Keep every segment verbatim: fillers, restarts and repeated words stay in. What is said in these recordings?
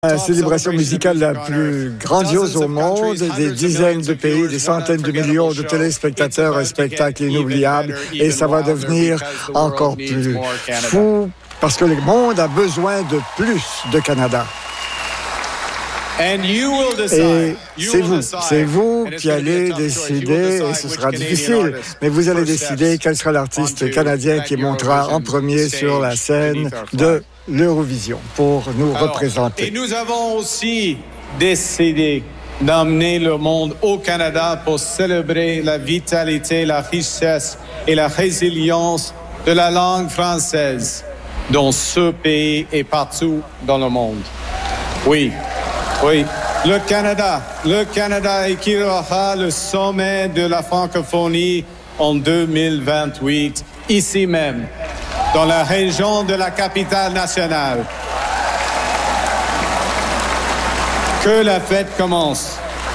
La célébration musicale la plus grandiose au monde, des dizaines de pays, des centaines de millions de téléspectateurs, un spectacle inoubliable, et ça va devenir encore plus fou parce que le monde a besoin de plus de Canada. Et c'est vous, c'est vous qui allez décider, et ce sera difficile, mais vous allez décider quel sera l'artiste canadien qui montera en premier sur la scène de l'Eurovision pour nous représenter. Et nous avons aussi décidé d'emmener le monde au Canada pour célébrer la vitalité, la richesse et la résilience de la langue française dans ce pays et partout dans le monde. Oui. Oui, le Canada, le Canada accueillera le sommet de la francophonie en deux mille vingt-huit, ici même, dans la région de la capitale nationale. Que la fête commence.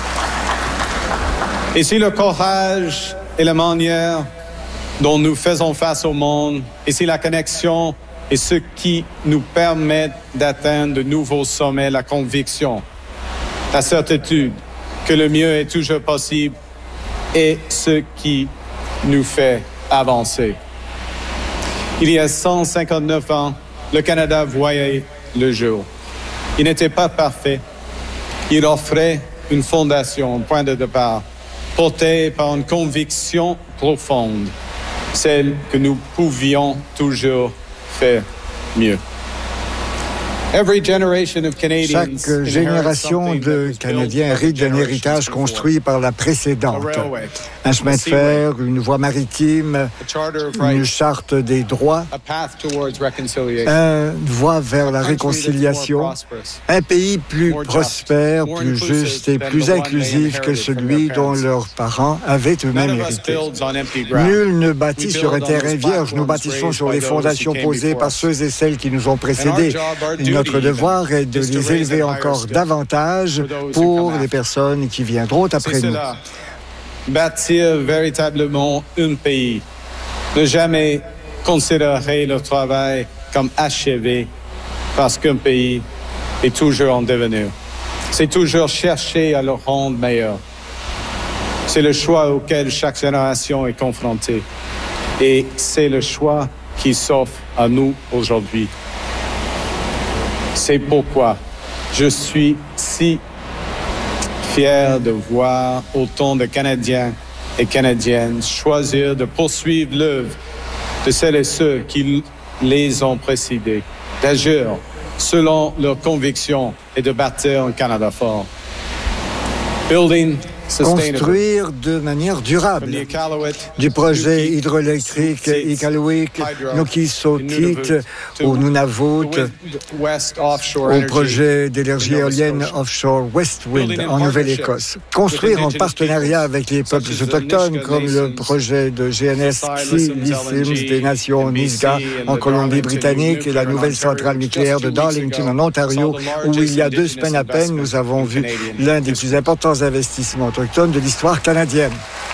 Et si le courage et la manière dont nous faisons face au monde, et si la connexion est ce qui nous permet d'atteindre de nouveaux sommets, la conviction, la certitude que le mieux est toujours possible est ce qui nous fait avancer. Il y a cent cinquante-neuf ans, le Canada voyait le jour. Il n'était pas parfait. Il offrait une fondation, un point de départ, porté par une conviction profonde, celle que nous pouvions toujours faire mieux. Chaque génération de Canadiens hérite d'un héritage construit par la précédente. Un chemin de fer, une voie maritime, une charte des droits, une voie vers la réconciliation, un pays plus prospère, plus juste et plus inclusif que celui dont leurs parents avaient eux-mêmes hérité. Nul ne bâtit sur un terrain vierge, nous bâtissons sur les fondations posées par ceux et celles qui nous ont précédés. Notre devoir est de les élever encore davantage pour les personnes qui viendront après nous. Bâtir véritablement un pays. Ne jamais considérer le travail comme achevé parce qu'un pays est toujours en devenir. C'est toujours chercher à le rendre meilleur. C'est le choix auquel chaque génération est confrontée. Et c'est le choix qui s'offre à nous aujourd'hui. C'est pourquoi je suis si fier de voir autant de Canadiens et Canadiennes choisir de poursuivre l'œuvre de celles et ceux qui les ont précédés, d'agir selon leurs convictions et de bâtir un Canada fort. Building Construire de manière durable. Du projet hydroélectrique Iqaluit, Nukisotit au Nunavut, au projet d'énergie éolienne offshore Westwind en Nouvelle-Écosse. Construire en partenariat avec les peuples autochtones comme le projet de G N S Ksipsims des Nations Nisga'a en Colombie-Britannique et la nouvelle centrale nucléaire de Darlington en Ontario où il y a deux semaines à peine nous avons vu l'un des plus importants investissements autochtones de l'histoire canadienne.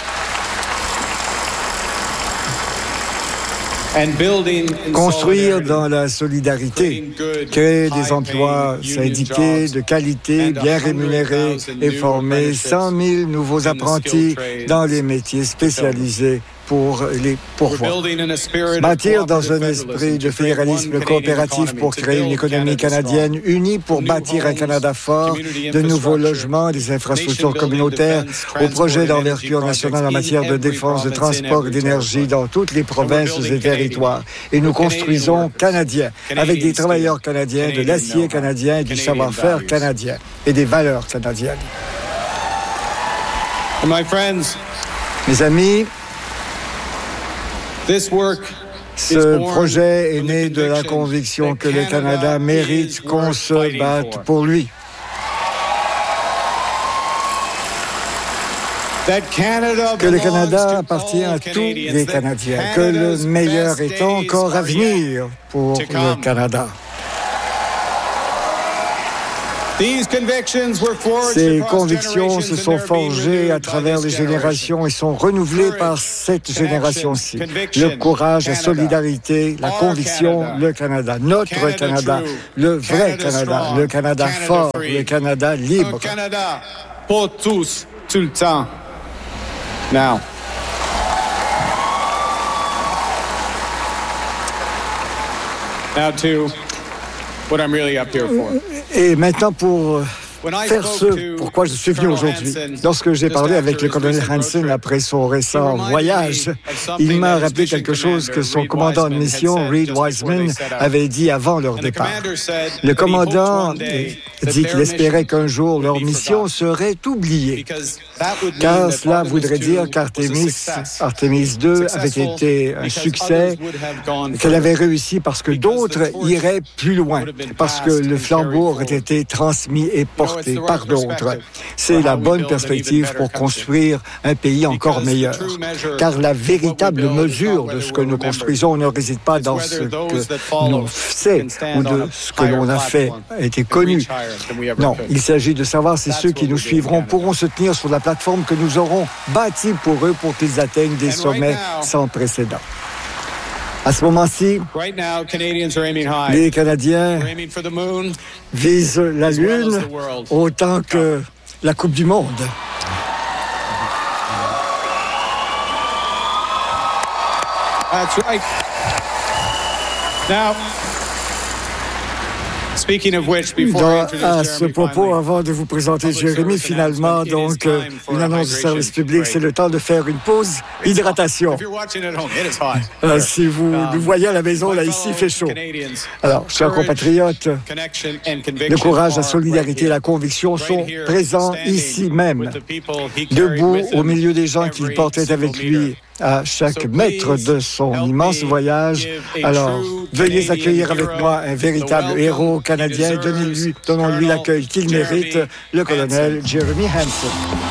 Construire dans la solidarité, créer des emplois syndiqués de qualité, bien rémunérés et former cent mille nouveaux apprentis dans les métiers spécialisés pour les pourvoirs. Bâtir dans un esprit de fédéralisme coopératif pour créer une économie canadienne unie pour bâtir un Canada fort, de nouveaux logements, des infrastructures communautaires, aux projets d'envergure nationale en matière de défense, de transport et d'énergie dans toutes les provinces et territoires. Et nous construisons canadiens, avec des travailleurs canadiens, de l'acier canadien et du savoir-faire canadien et des valeurs canadiennes. Mes amis, ce projet est né de la conviction que le Canada mérite qu'on se batte pour lui. Que le Canada appartient à tous les Canadiens, que le meilleur est encore à venir pour le Canada. Ces convictions se sont forgées à travers les générations et sont renouvelées par cette génération-ci. Le courage, la solidarité, la conviction, le Canada, notre Canada, le vrai Canada, le Canada fort, le Canada libre. Canada pour tous, tout le temps. Now. Now to what I'm really up here for. Et maintenant pour faire ce pourquoi je suis venu aujourd'hui. Lorsque j'ai parlé avec le colonel Hansen après son récent voyage, il m'a rappelé quelque chose que son commandant de mission, Reed Wiseman, avait dit avant leur départ. Le commandant dit qu'il espérait qu'un jour leur mission serait oubliée, car cela voudrait dire qu'Artemis Artemis deux avait été un succès, qu'elle avait réussi parce que d'autres iraient plus loin, parce que le flambeau aurait été transmis et porté par d'autres. C'est la bonne perspective pour construire un pays encore meilleur. Car la véritable mesure de ce que nous construisons ne réside pas dans ce que l'on sait ou de ce que l'on a fait, a été connu. Non, il s'agit de savoir si ceux qui nous suivront pourront se tenir sur la plateforme que nous aurons bâtie pour eux pour qu'ils atteignent des sommets sans précédent. À ce moment-ci, les Canadiens visent la Lune autant que la Coupe du Monde. That's right. Now, speaking of which, before Dans, I introduce à ce Jeremy propos, finally, avant de vous présenter Jérémy, finalement, donc, euh, une annonce de service public, c'est le temps de faire une pause hydratation. if you're watching at home, it is hot. Euh, si vous nous voyez à la maison, là, ici, il fait chaud. Alors, chers compatriotes, le courage, la solidarité et la conviction sont présents ici même, debout au milieu des gens qu'il portait avec lui à chaque mètre de son immense voyage. Alors, veuillez accueillir avec moi un véritable héros canadien. Donnez-lui, donnons-lui l'accueil qu'il mérite, le colonel Jeremy Hansen.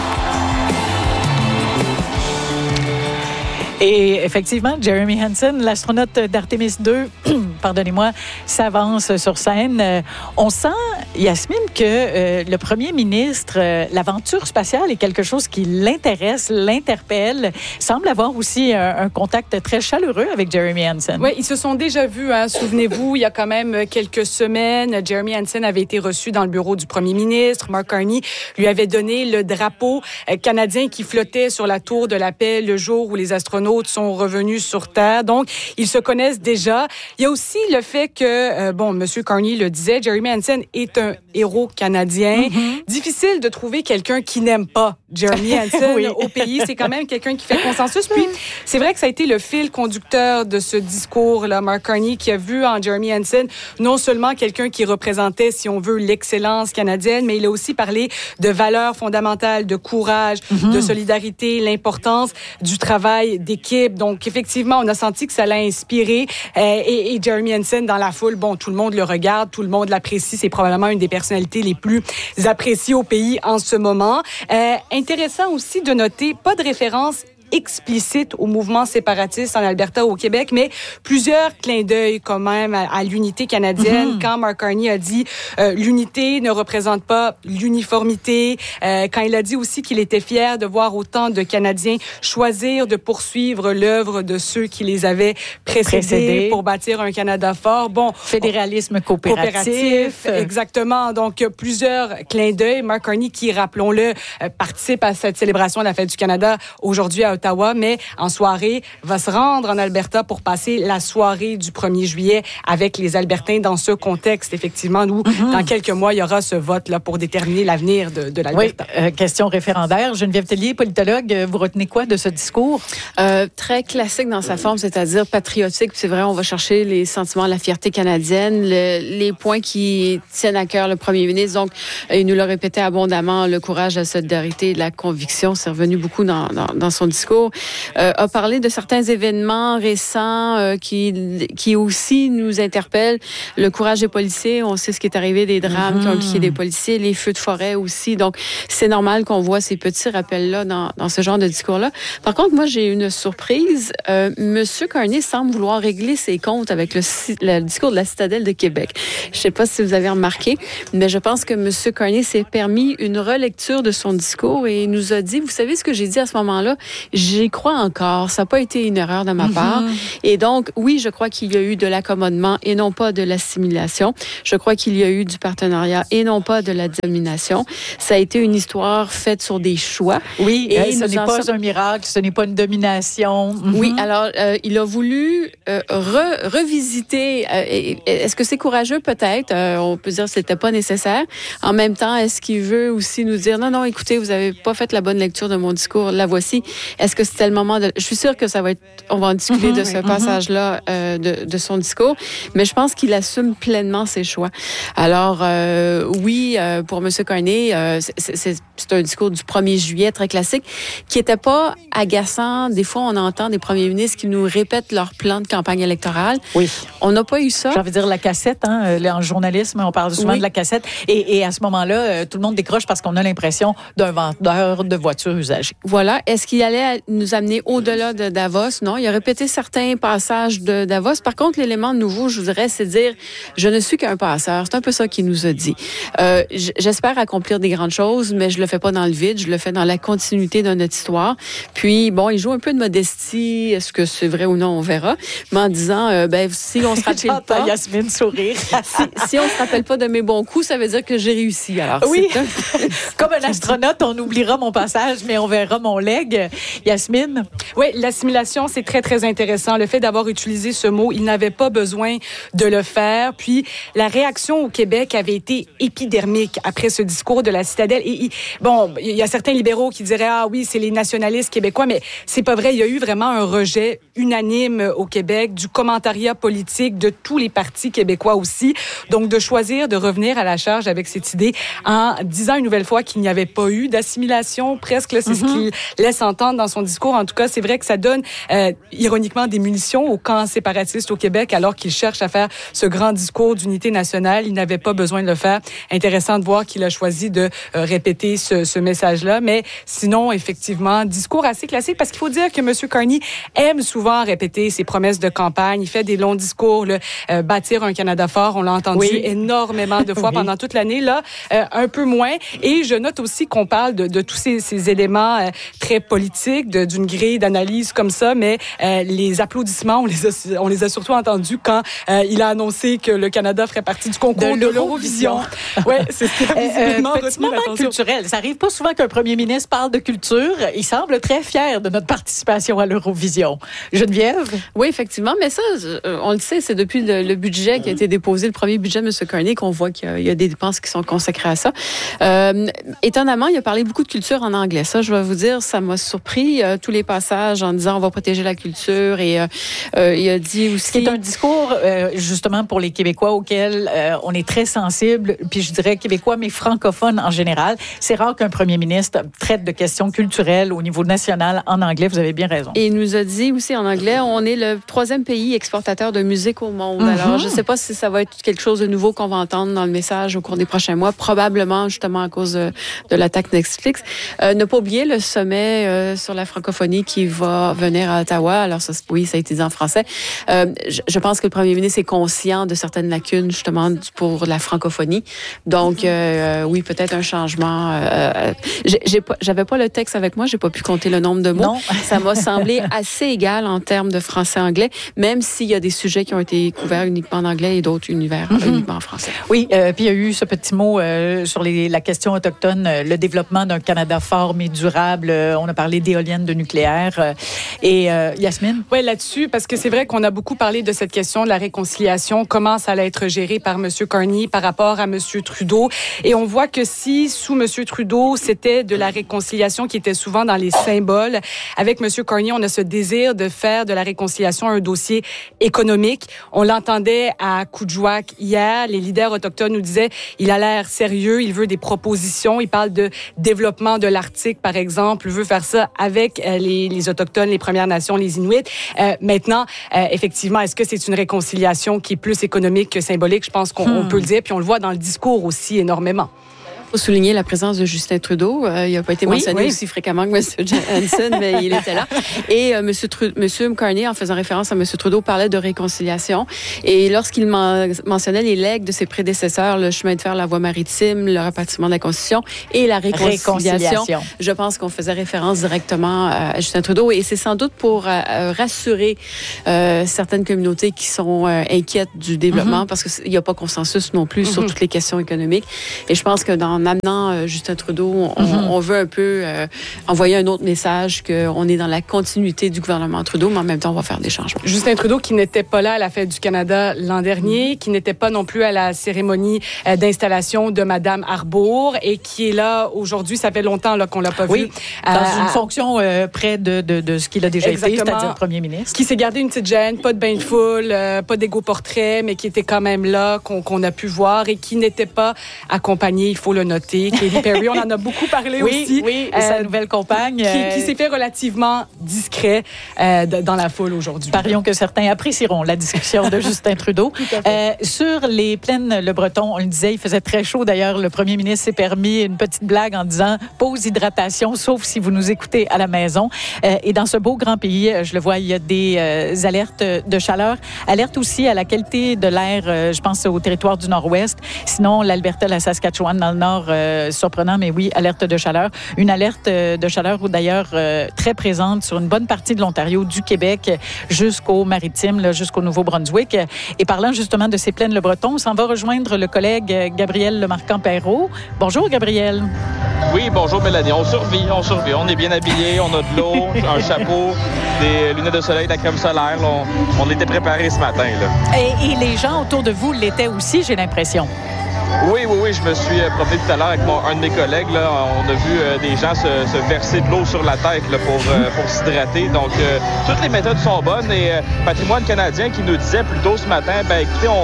Et effectivement, Jeremy Hansen, l'astronaute d'Artemis deux, pardonnez-moi, s'avance sur scène. Euh, on sent, Yasmine, que euh, le premier ministre, euh, l'aventure spatiale est quelque chose qui l'intéresse, l'interpelle. Semble avoir aussi un, un contact très chaleureux avec Jeremy Hansen. Oui, ils se sont déjà vus, hein, souvenez-vous, il y a quand même quelques semaines, Jeremy Hansen avait été reçu dans le bureau du premier ministre. Mark Carney lui avait donné le drapeau euh, canadien qui flottait sur la tour de la paix le jour où les astronautes sont revenus sur Terre. Donc, ils se connaissent déjà. Il y a aussi le fait que, euh, bon, M. Carney le disait, Jeremy Hansen est un héros canadien. Mm-hmm. Difficile de trouver quelqu'un qui n'aime pas Jeremy Hansen oui. au pays. C'est quand même quelqu'un qui fait consensus. Puis, c'est vrai que ça a été le fil conducteur de ce discours-là. Mark Carney qui a vu en Jeremy Hansen non seulement quelqu'un qui représentait, si on veut, l'excellence canadienne, mais il a aussi parlé de valeurs fondamentales, de courage, mm-hmm. de solidarité, l'importance du travail d'équipe. Donc, effectivement, on a senti que ça l'a inspiré. Euh, et, et Jeremy Hansen, dans la foule, bon, tout le monde le regarde, tout le monde l'apprécie. C'est probablement une des personnalités les plus appréciées au pays en ce moment. Euh, intéressant aussi de noter, pas de référence explicite au mouvement séparatiste en Alberta ou au Québec, mais plusieurs clins d'œil quand même à, à l'unité canadienne. Mm-hmm. Quand Mark Carney a dit euh, l'unité ne représente pas l'uniformité, euh, quand il a dit aussi qu'il était fier de voir autant de Canadiens choisir de poursuivre l'œuvre de ceux qui les avaient précédés, précédés. pour bâtir un Canada fort. Bon, fédéralisme coopératif. coopératif exactement. Donc, plusieurs clins d'œil. Mark Carney qui, rappelons-le, euh, participe à cette célébration de la Fête du Canada aujourd'hui à Ottawa, mais en soirée, va se rendre en Alberta pour passer la soirée du premier juillet avec les Albertains dans ce contexte, effectivement, où mm-hmm. dans quelques mois, il y aura ce vote-là pour déterminer l'avenir de, de l'Alberta. Oui, euh, question référendaire. Geneviève Tellier, politologue, vous retenez quoi de ce discours? Euh, très classique dans sa forme, c'est-à-dire patriotique. C'est vrai, on va chercher les sentiments, la fierté canadienne, le, les points qui tiennent à cœur le premier ministre. Donc, il nous l'a répété abondamment, le courage, la solidarité, la conviction, c'est revenu beaucoup dans, dans, dans son discours. discours, euh, a parlé de certains événements récents euh, qui, qui aussi nous interpellent. Le courage des policiers, on sait ce qui est arrivé, des drames mm-hmm. qui ont impliqué des policiers, les feux de forêt aussi. Donc, c'est normal qu'on voit ces petits rappels-là dans, dans ce genre de discours-là. Par contre, moi, j'ai une surprise. Euh, Monsieur Carney semble vouloir régler ses comptes avec le, le discours de la Citadelle de Québec. Je ne sais pas si vous avez remarqué, mais je pense que Monsieur Carney s'est permis une relecture de son discours et nous a dit, vous savez ce que j'ai dit à ce moment-là? J'y crois encore. Ça n'a pas été une erreur de ma part. Mm-hmm. Et donc, oui, je crois qu'il y a eu de l'accommodement et non pas de l'assimilation. Je crois qu'il y a eu du partenariat et non pas de la domination. Ça a été une histoire faite sur des choix. Oui, et euh, ce n'est pas sommes... un miracle, ce n'est pas une domination. Mm-hmm. Oui, alors, euh, il a voulu euh, re- revisiter. Euh, est-ce que c'est courageux? Peut-être. Euh, on peut dire que c'était pas nécessaire. En même temps, est-ce qu'il veut aussi nous dire, non, non, écoutez, vous avez pas fait la bonne lecture de mon discours, la voici. Est-ce que c'était le moment de... Je suis sûre que ça va être... On va en discuter mm-hmm, de ce oui. passage-là euh, de, de son discours, mais je pense qu'il assume pleinement ses choix. Alors, euh, oui, euh, pour M. Carney, euh, c'est, c'est, c'est un discours du premier juillet, très classique, qui était pas agaçant. Des fois, on entend des premiers ministres qui nous répètent leur plan de campagne électorale. Oui. On n'a pas eu ça. J'ai envie de dire la cassette, hein, en journalisme, on parle souvent oui. de la cassette. Et, et à ce moment-là, euh, tout le monde décroche parce qu'on a l'impression d'un vendeur de voitures usagées. Voilà. Est-ce qu'il allait nous amener au-delà de Davos? Non. Il a répété certains passages de Davos. Par contre, l'élément nouveau, je vous dirais, c'est de dire « je ne suis qu'un passeur ». C'est un peu ça qu'il nous a dit. Euh, j'espère accomplir des grandes choses, mais je le fais pas dans le vide. Je le fais dans la continuité de notre histoire. Puis, bon, il joue un peu de modestie. Est-ce que c'est vrai ou non? On verra. Mais en disant, euh, ben, si on se rappelle pas... Yasmine sourire. si, si on se rappelle pas de mes bons coups, ça veut dire que j'ai réussi. Alors, oui. c'est un... Comme un astronaute, on oubliera mon passage, mais on verra mon legs. Yasmine? Oui, l'assimilation, c'est très, très intéressant. Le fait d'avoir utilisé ce mot, il n'avait pas besoin de le faire. Puis, la réaction au Québec avait été épidermique après ce discours de la Citadelle. Et, bon, il y a certains libéraux qui diraient, ah oui, c'est les nationalistes québécois, mais c'est pas vrai. Il y a eu vraiment un rejet unanime au Québec du commentariat politique de tous les partis québécois aussi. Donc, de choisir de revenir à la charge avec cette idée en disant une nouvelle fois qu'il n'y avait pas eu d'assimilation, presque, là, c'est mm-hmm. ce qu'il laisse entendre dans son discours. En tout cas, c'est vrai que ça donne, euh, ironiquement, des munitions au camp séparatiste au Québec, alors qu'il cherche à faire ce grand discours d'unité nationale. Il n'avait pas besoin de le faire. Intéressant de voir qu'il a choisi de euh, répéter ce, ce message-là. Mais sinon, effectivement, discours assez classique, parce qu'il faut dire que M. Carney aime souvent répéter ses promesses de campagne. Il fait des longs discours, le, euh, bâtir un Canada fort, on l'a entendu oui. énormément de fois oui. pendant toute l'année. Là, euh, un peu moins. Et je note aussi qu'on parle de, de tous ces, ces éléments euh, très politiques, de, d'une grille d'analyse comme ça, mais euh, les applaudissements, on les a, on les a surtout entendus quand euh, il a annoncé que le Canada ferait partie du concours de, de l'Eurovision. Oui, c'est ce qui a visiblement euh, retenu l'attention. Culturel. Ça arrive pas souvent qu'un premier ministre parle de culture. Il semble très fier de notre participation à l'Eurovision. Geneviève? Oui, effectivement, mais ça, on le sait, c'est depuis le, le budget qui a été déposé, le premier budget de M. Carney, qu'on voit qu'il y a, il y a des dépenses qui sont consacrées à ça. Euh, étonnamment, il a parlé beaucoup de culture en anglais. Ça, je vais vous dire, ça m'a surpris. Euh, tous les passages en disant on va protéger la culture et euh, euh, il a dit aussi... C'est un discours, euh, justement, pour les Québécois auquel euh, on est très sensible, puis je dirais Québécois, mais francophones en général. C'est rare qu'un premier ministre traite de questions culturelles au niveau national en anglais. Vous avez bien raison. Et il nous a dit aussi en anglais, on est le troisième pays exportateur de musique au monde. Mm-hmm. Alors, je ne sais pas si ça va être quelque chose de nouveau qu'on va entendre dans le message au cours des prochains mois, probablement justement à cause de, de l'attaque Netflix. Euh, ne pas oublier le sommet euh, sur la francophonie qui va venir à Ottawa. Alors, ça, oui, ça a été dit en français. Euh, je, je pense que le premier ministre est conscient de certaines lacunes justement pour la francophonie. Donc, euh, oui, peut-être un changement. Euh, j'ai, j'ai pas, j'avais pas le texte avec moi, j'ai pas pu compter le nombre de mots. Non. Ça m'a semblé assez égal en termes de français-anglais, même s'il y a des sujets qui ont été couverts uniquement en anglais et d'autres univers mm-hmm. uniquement en français. Oui, euh, puis il y a eu ce petit mot euh, sur les, la question autochtone, euh, le développement d'un Canada fort mais durable. Euh, on a parlé d'éoliennes, de nucléaire. Euh, et euh, Yasmine? Oui, là-dessus, parce que c'est vrai qu'on a beaucoup parlé de cette question de la réconciliation, comment ça allait être géré par M. Carney par rapport à M. Trudeau. Et on voit que si, sous M. Trudeau, c'était de la réconciliation qui était souvent dans les symboles, avec M. Carney, on a ce désir de faire de la réconciliation un dossier économique. On l'entendait à Kuujjuaq hier, les leaders autochtones nous disaient, il a l'air sérieux, il veut des propositions, il parle de développement de l'Arctique, par exemple, il veut faire ça avec avec euh, les, les Autochtones, les Premières Nations, les Inuits. Euh, maintenant, euh, effectivement, est-ce que c'est une réconciliation qui est plus économique que symbolique? Je pense qu'on hmm. on peut le dire, puis on le voit dans le discours aussi énormément. Il faut souligner la présence de Justin Trudeau. Euh, il n'a pas été oui, mentionné oui. aussi fréquemment que M. Hansen, mais il était là. Et euh, M. Tru- M. McCartney, en faisant référence à M. Trudeau, parlait de réconciliation. Et lorsqu'il men- mentionnait les legs de ses prédécesseurs, le chemin de fer, la voie maritime, le rapatriement de la Constitution et la réconciliation, réconciliation. je pense qu'on faisait référence directement à Justin Trudeau. Et c'est sans doute pour euh, rassurer euh, certaines communautés qui sont euh, inquiètes du développement, mm-hmm. parce qu'il n'y a pas consensus non plus mm-hmm. sur toutes les questions économiques. Et je pense que dans En amenant euh, Justin Trudeau, on, mm-hmm. on veut un peu euh, envoyer un autre message qu'on est dans la continuité du gouvernement Trudeau, mais en même temps, on va faire des changements. Justin Trudeau, qui n'était pas là à la Fête du Canada l'an dernier, mm-hmm. qui n'était pas non plus à la cérémonie euh, d'installation de Mme Arbour et qui est là aujourd'hui. Ça fait longtemps là, qu'on l'a pas oui, vu. Dans euh, une à... fonction euh, près de, de, de ce qu'il a déjà Exactement. été, c'est-à-dire premier ministre. Qui s'est gardé une petite gêne, pas de bain de foule, euh, pas d'égo portrait, mais qui était quand même là, qu'on, qu'on a pu voir et qui n'était pas accompagné, il faut le noter. Katy Perry, on en a beaucoup parlé oui, aussi. Oui, et euh, sa nouvelle compagne. Qui, euh, qui s'est fait relativement discret euh, de, dans la foule aujourd'hui. Parions que certains apprécieront la discussion de Justin Trudeau. Euh, sur les plaines Le Breton, on le disait, il faisait très chaud. D'ailleurs, le premier ministre s'est permis une petite blague en disant « pause hydratation », sauf si vous nous écoutez à la maison. Euh, et dans ce beau grand pays, je le vois, il y a des euh, alertes de chaleur. Alerte aussi à la qualité de l'air, euh, je pense au territoire du Nord-Ouest. Sinon, l'Alberta, la Saskatchewan, dans le Nord, euh, surprenant, mais oui, alerte de chaleur. Une alerte de chaleur, d'ailleurs, euh, très présente sur une bonne partie de l'Ontario, du Québec jusqu'au Maritime, là, jusqu'au Nouveau-Brunswick. Et parlant justement de ces plaines Le Breton, on s'en va rejoindre le collègue Gabriel Lemarquand-Perrault. Bonjour, Gabriel. Oui, bonjour, Mélanie. On survit, on survit. On est bien habillés, on a de l'eau, un chapeau, des lunettes de soleil, de la crème solaire. Là, on, on était préparés ce matin. Là. Et, et les gens autour de vous l'étaient aussi, j'ai l'impression. Oui, oui, oui. Je me suis promené tout à l'heure avec mon, un de mes collègues. Là. On a vu euh, des gens se, se verser de l'eau sur la tête là, pour, euh, pour s'hydrater. Donc, euh, toutes les méthodes sont bonnes. Et euh, Patrimoine canadien qui nous disait plus tôt ce matin, ben écoutez, on,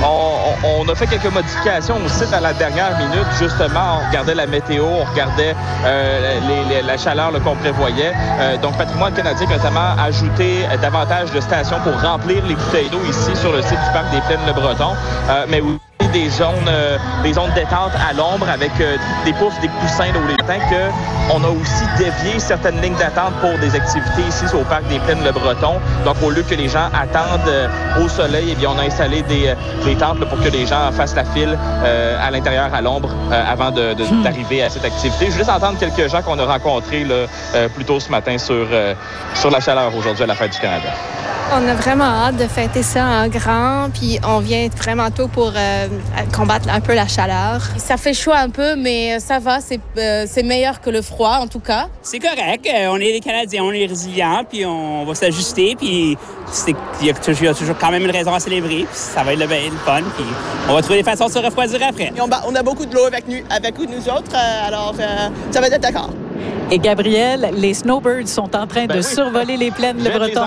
on, on a fait quelques modifications au site à la dernière minute. Justement, on regardait la météo, on regardait euh, les, les, la chaleur là, qu'on prévoyait. Euh, donc, Patrimoine canadien a notamment ajouté euh, davantage de stations pour remplir les bouteilles d'eau ici sur le site du parc des Plaines Le Breton. Euh, mais oui, des zones, euh, des zones détente à l'ombre avec euh, des poufs, des coussins là, où les temps que on a aussi dévié certaines lignes d'attente pour des activités ici au parc des Plaines Le Breton. Donc, au lieu que les gens attendent euh, au soleil, eh bien, on a installé des, euh, des tentes là, pour que les gens fassent la file euh, à l'intérieur, à l'ombre, euh, avant de, de, hmm. d'arriver à cette activité. Je vais juste entendre quelques gens qu'on a rencontrés là, euh, plus tôt ce matin sur, euh, sur la chaleur aujourd'hui à la Fête du Canada. On a vraiment hâte de fêter ça en grand, puis on vient vraiment tôt pour euh, combattre un peu la chaleur. Ça fait chaud un peu, mais ça va, c'est, euh, c'est meilleur que le froid en tout cas. C'est correct, on est des Canadiens, on est résilients, puis on va s'ajuster, puis il y, y a toujours quand même une raison à célébrer, puis ça va être le, le fun, puis on va trouver des façons de se refroidir après. On, on a beaucoup de l'eau avec nous, avec nous autres, euh, alors euh, ça va être d'accord. Et Gabriel, les snowbirds sont en train ben de oui. survoler les plaines Le Breton.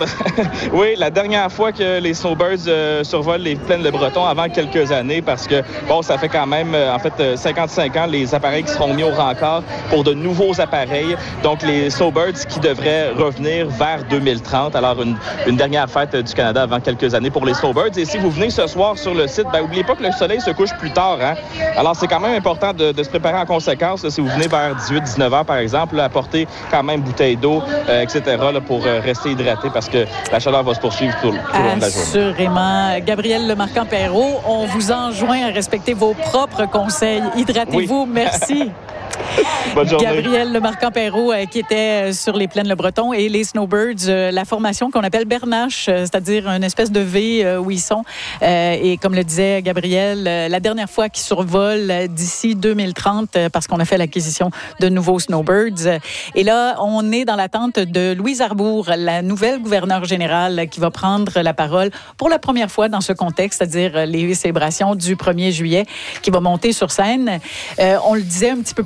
Oui, la dernière fois que les snowbirds euh, survolent les plaines Le Breton avant quelques années, parce que, bon, ça fait quand même, euh, en fait, cinquante-cinq ans, les appareils qui seront mis au rencard pour de nouveaux appareils. Donc, les snowbirds qui devraient revenir vers deux mille trente. Alors, une, une dernière fête du Canada avant quelques années pour les snowbirds. Et si vous venez ce soir sur le site, ben, n'oubliez pas que le soleil se couche plus tard, hein? Alors, c'est quand même important de, de se préparer en conséquence. Là, si vous venez vers dix-huit dix-neuf heures, par exemple, exemple, apporter quand même bouteille d'eau, euh, et cetera, là, pour euh, rester hydraté parce que la chaleur va se poursuivre tout, tout au long de la journée. Assurément. Gabriel Lemarquand-Perrault, on vous enjoint à respecter vos propres conseils. Hydratez-vous. Oui. Merci. Bonne journée. Gabriel Lemarquand-Perrault euh, qui était sur les plaines Le Breton et les Snowbirds, euh, la formation qu'on appelle Bernache, euh, c'est-à-dire une espèce de V euh, où ils sont. Euh, et comme le disait Gabriel, euh, la dernière fois qu'ils survolent euh, d'ici deux mille trente euh, parce qu'on a fait l'acquisition de nouveaux Snowbirds. Et là, on est dans l'attente de Louise Arbour, la nouvelle gouverneure générale qui va prendre la parole pour la première fois dans ce contexte, c'est-à-dire les célébrations du premier juillet, qui va monter sur scène. Euh, on le disait un petit peu plus tôt,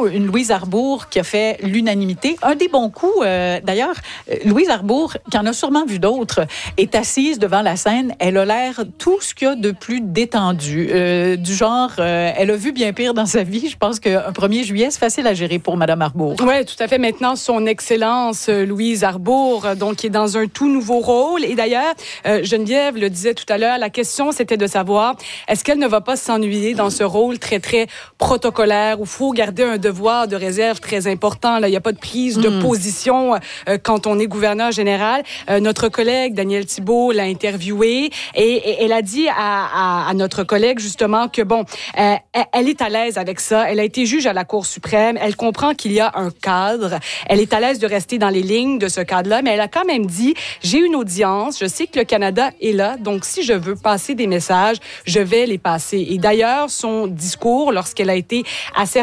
surtout une Louise Arbour qui a fait l'unanimité. Un des bons coups, euh, d'ailleurs, Louise Arbour, qui en a sûrement vu d'autres, est assise devant la scène. Elle a l'air tout ce qu'il y a de plus détendu. Euh, du genre, euh, elle a vu bien pire dans sa vie. Je pense qu'un premier juillet, c'est facile à gérer pour Mme Arbour. Oui, tout à fait. Maintenant, son Excellence Louise Arbour, donc, qui est dans un tout nouveau rôle. Et d'ailleurs, euh, Geneviève le disait tout à l'heure, la question, c'était de savoir, est-ce qu'elle ne va pas s'ennuyer dans ce rôle très, très protocolaire où il faut garder un devoir de réserve très important. Là, il n'y a pas de prise de mmh. position euh, quand on est gouverneur général. Euh, notre collègue Daniel Thibault l'a interviewée et, et elle a dit à, à, à notre collègue justement que bon, euh, elle est à l'aise avec ça. Elle a été juge à la Cour suprême. Elle comprend qu'il y a un cadre. Elle est à l'aise de rester dans les lignes de ce cadre-là, mais elle a quand même dit, j'ai une audience, je sais que le Canada est là, donc si je veux passer des messages, je vais les passer. Et d'ailleurs, son discours, lorsqu'elle a été assez